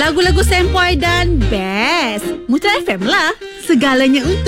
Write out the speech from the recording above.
lagu-lagu sempoi dan best. Mucha FM lah. Segalanya untuk